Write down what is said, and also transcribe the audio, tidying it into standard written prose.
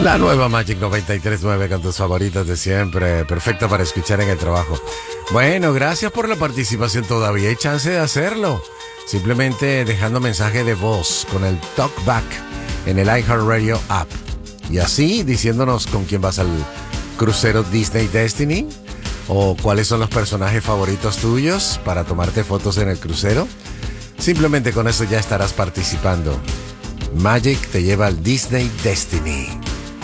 La nueva Magic 93.9 con tus favoritos de siempre. Perfecto para escuchar en el trabajo. Bueno, gracias por la participación. Todavía hay chance de hacerlo. Simplemente dejando mensaje de voz con el TalkBack en el iHeartRadio app. Y así diciéndonos con quién vas al crucero Disney Destiny o cuáles son los personajes favoritos tuyos para tomarte fotos en el crucero. Simplemente con eso ya estarás participando. Magic te lleva al Disney Destiny.